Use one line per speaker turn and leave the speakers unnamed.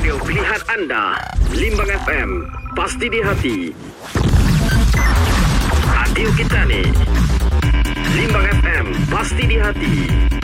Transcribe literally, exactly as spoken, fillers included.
radio pilihan anda, Limbang F M, pasti di hati. Radio kita ni, Limbang F M, pasti di hati.